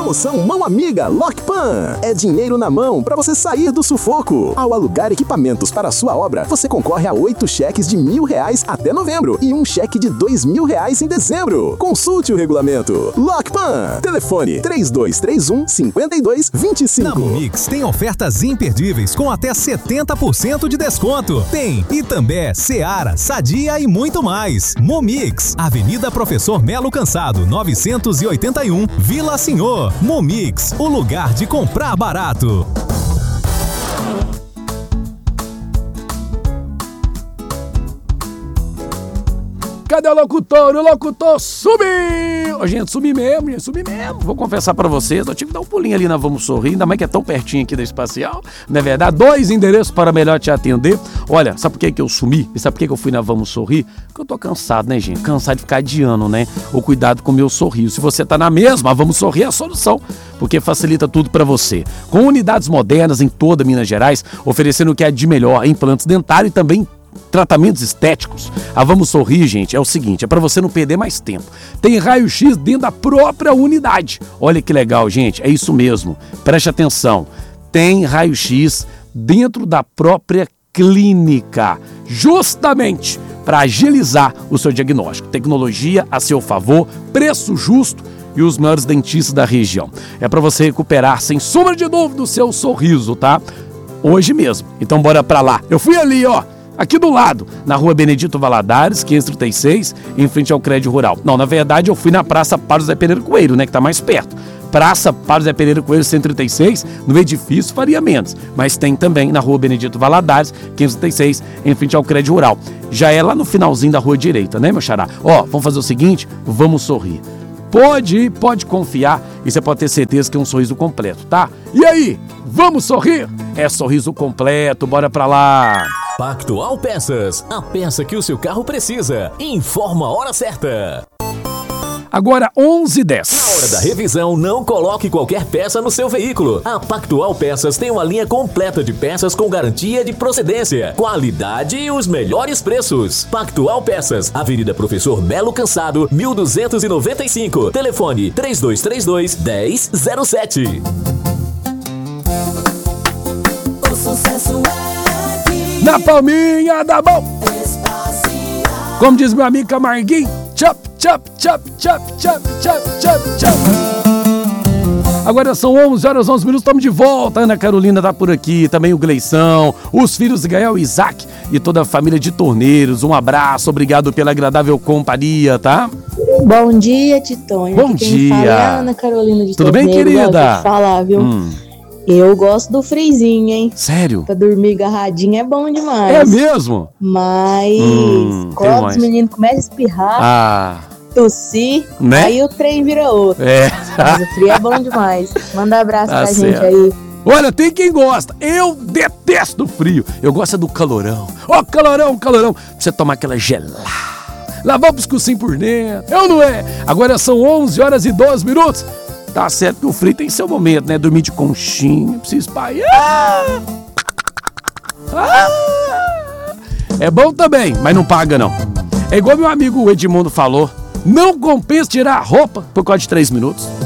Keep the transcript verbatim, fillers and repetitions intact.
Promoção Mão Amiga Lockpan. É dinheiro na mão para você sair do sufoco. Ao alugar equipamentos para a sua obra, você concorre a oito cheques de mil reais até novembro e um cheque de dois mil reais em dezembro. Consulte o regulamento. Lockpan. Telefone três dois três um, cinco dois dois cinco. Na Momix tem ofertas imperdíveis com até setenta por cento de desconto. Tem Itambé, Seara, Sadia e muito mais. Momix, Avenida Professor Melo Cansado, novecentos e oitenta e um, Vila Senhor. Momix, o lugar de comprar barato. Cadê o locutor? O locutor sumiu! Ô, gente, sumi mesmo, gente, sumi mesmo. Vou confessar pra vocês, eu tive que dar um pulinho ali na Vamos Sorrir, ainda mais que é tão pertinho aqui da Espacial, não é verdade? Dois endereços para melhor te atender. Olha, sabe por que que eu sumi? E sabe por que que eu fui na Vamos Sorrir? Porque eu tô cansado, né, gente? Cansado de ficar adiando, né? O cuidado com o meu sorriso. Se você tá na mesma, a Vamos Sorrir é a solução, porque facilita tudo pra você. Com unidades modernas em toda Minas Gerais, oferecendo o que é de melhor, implantes dentários e também tratamentos estéticos. A Vamos Sorrir, gente, é o seguinte, é para você não perder mais tempo. Tem raio-x dentro da própria unidade. Olha que legal, gente, é isso mesmo. Preste atenção. Tem raio-x dentro da própria clínica, justamente para agilizar o seu diagnóstico. Tecnologia a seu favor, preço justo e os maiores dentistas da região. É para você recuperar, sem sombra de dúvida, o seu sorriso, tá? Hoje mesmo. Então bora para lá. Eu fui ali, ó, aqui do lado, na rua Benedito Valadares, quinhentos e trinta e seis, em frente ao Crédito Rural. Não, na verdade eu fui na Praça Padre José Pereira Coelho, né, que tá mais perto. Praça Padre José Pereira Coelho, cento e trinta e seis, no edifício Faria Mendes. Mas tem também na rua Benedito Valadares, quinhentos e trinta e seis, em frente ao Crédito Rural. Já é lá no finalzinho da rua direita, né, meu xará? Ó, vamos fazer o seguinte, vamos sorrir. Pode ir, pode confiar e você pode ter certeza que é um sorriso completo, tá? E aí, vamos sorrir? É sorriso completo, bora pra lá! Pactual Peças, a peça que o seu carro precisa. Informa a hora certa. Agora onze e dez. Na hora da revisão, não coloque qualquer peça no seu veículo. A Pactual Peças tem uma linha completa de peças com garantia de procedência, qualidade e os melhores preços. Pactual Peças, Avenida Professor Melo Cansado, mil duzentos e noventa e cinco. Telefone três dois três dois, dez zero sete. O sucesso é aqui. Na palminha da mão. Como diz meu amigo Camarguinho, chop, chop, chop, chop, chop, chop, chop, chop. Agora são onze horas, onze minutos, estamos de volta. Ana Carolina tá por aqui, também o Gleição, os filhos de Gael e Isaac e toda a família de Torneiros. Um abraço, obrigado pela agradável companhia, tá? Bom dia, Titonho. Bom Aqui dia. Quem fala é a Ana Carolina de Tudo bem, Torneiros. querida? Ó, deixa eu te falar, viu? Hum. Eu gosto do frizinho, hein? Sério? Pra dormir agarradinho é bom demais. É mesmo? Mas Hum, tem quando mais. os meninos começam a espirrar, Ah, tossir, né? aí o trem vira outro. é. Mas o frio é bom demais. Manda um abraço Tá pra certo. gente aí. Olha, tem quem gosta. Eu detesto frio. Eu gosto é do calorão. Ó, calorão, calorão. Pra você tomar aquela gelada. Lavar o pescocinho por dentro. Eu não é. Agora são onze horas e doze minutos. Tá certo que o frio tem seu momento, né? Dormir de conchinha, precisa espalhar. Ah! É bom também, mas não paga não. É igual meu amigo Edmundo falou. Não compensa tirar a roupa por causa de três minutos.